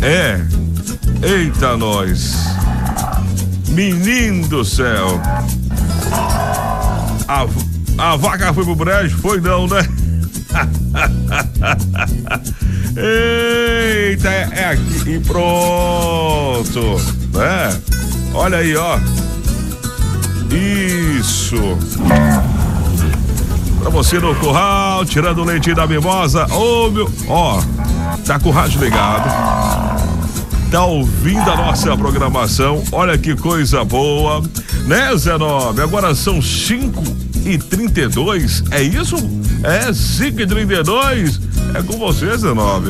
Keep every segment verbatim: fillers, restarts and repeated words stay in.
É. Eita, nós. Menino do céu. A, a vaca foi pro brejo? Foi não, né? Eita, é, é aqui e pronto, né? Olha aí, ó. Isso. Pra você no curral, tirando o leitinho da mimosa. Ô, meu, ó, tá com o rádio ligado. Tá ouvindo a nossa programação. Olha que coisa boa, né, Zé Nobre? Agora são cinco e trinta e dois, é isso? É cinco e trinta e dois. É com você, Zé Nobre.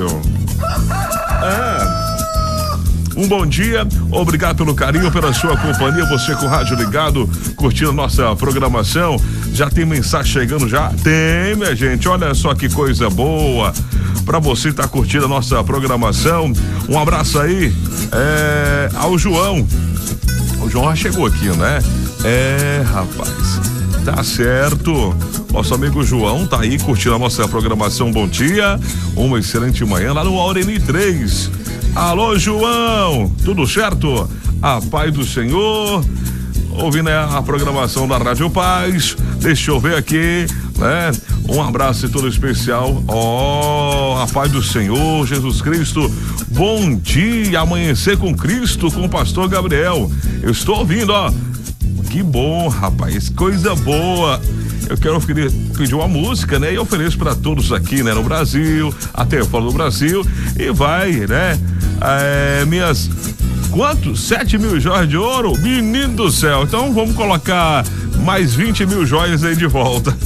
É. Um bom dia, obrigado pelo carinho, pela sua companhia, você com o rádio ligado, curtindo a nossa programação. Já tem mensagem chegando já? Tem, minha gente, olha só que coisa boa. Pra você que tá curtindo a nossa programação, um abraço aí é, ao João. O João já chegou aqui, né? É, rapaz, tá certo. Nosso amigo João tá aí curtindo a nossa programação. Bom dia, uma excelente manhã lá no Aureli três. Alô, João, tudo certo? A paz do Senhor, ouvindo a programação da Rádio Paz. Deixa eu ver aqui, né? Um abraço todo especial. Ó, oh, a paz do Senhor, Jesus Cristo. Bom dia, amanhecer com Cristo, com o pastor Gabriel. Eu estou ouvindo, ó. Que bom, rapaz, coisa boa. Eu quero oferecer, pedir uma música, né? E ofereço para todos aqui, né? No Brasil, até fora do Brasil. E vai, né? É, minhas... Quanto? sete mil joias de ouro? Menino do céu. Então vamos colocar mais vinte mil joias aí de volta.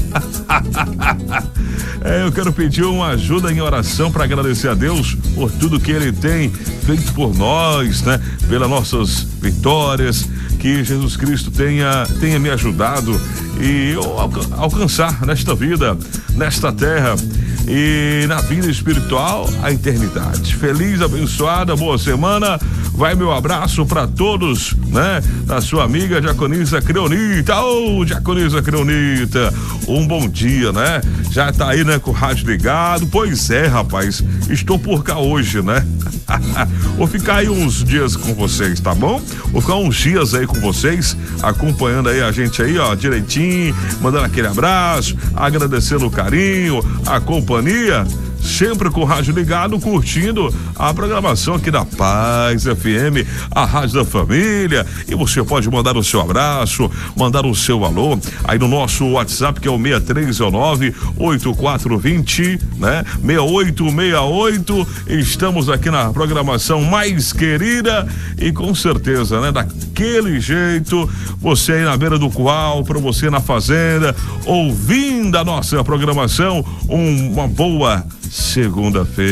É, eu quero pedir uma ajuda em oração para agradecer a Deus por tudo que Ele tem feito por nós, né? Pelas nossas vitórias, que Jesus Cristo tenha, tenha me ajudado e eu alca- alcançar nesta vida, nesta terra e na vida espiritual a eternidade. Feliz, abençoada, boa semana. Vai meu abraço para todos, né? Da sua amiga Diaconisa Creonita. Ô, oh, Diaconisa Creonita, um bom dia, né? Já tá aí, né? Com o rádio ligado. Pois é, rapaz, estou por cá hoje, né? Vou ficar aí uns dias com vocês, tá bom? Vou ficar uns dias aí com vocês, acompanhando aí a gente aí, ó, direitinho, mandando aquele abraço, agradecendo o carinho, a companhia. Sempre com o rádio ligado, curtindo a programação aqui da Paz F M, a rádio da família. E você pode mandar o seu abraço, mandar o seu alô aí no nosso WhatsApp, que é o seis três nove, oito quatro dois zero, né? seis oito seis oito. Estamos aqui na programação mais querida e com certeza, né? Daquele jeito, você aí na beira do curral, para você na fazenda, ouvindo a nossa programação, um, uma boa segunda-feira.